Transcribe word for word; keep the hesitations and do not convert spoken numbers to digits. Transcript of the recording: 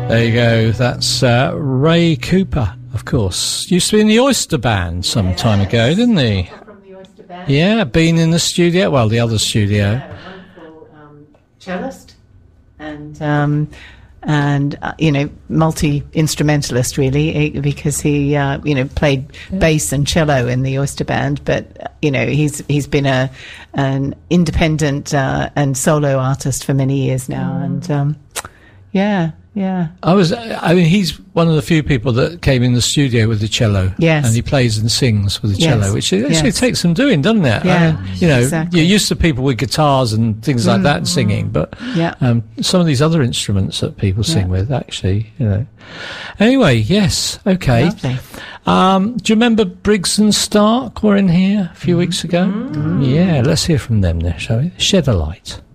There you go. That's uh, Ray Cooper, of course. Used to be in the Oyster Band some yeah, time ago, didn't he? From the Oyster Band. Yeah, been in the studio. Well, the other studio. Yeah, a wonderful um, cellist and um, and uh, you know, multi instrumentalist really, because he uh, you know played yeah. bass and cello in the Oyster Band, but uh, you know he's he's been a an independent uh, and solo artist for many years now, mm. and um, yeah. Yeah, I was. I mean, he's one of the few people that came in the studio with the cello. Yes, and he plays and sings with the yes. cello, which actually yes. takes some doing, doesn't it? Yeah, I mean, you know, exactly. you're used to people with guitars and things like mm. that singing, but yeah. um, some of these other instruments that people sing yeah. with, actually, you know. Anyway, yes, okay. Lovely. Um, do you remember Briggs and Stark were in here a few mm. weeks ago? Mm. Yeah, let's hear from them there, shall we? Shed a Light.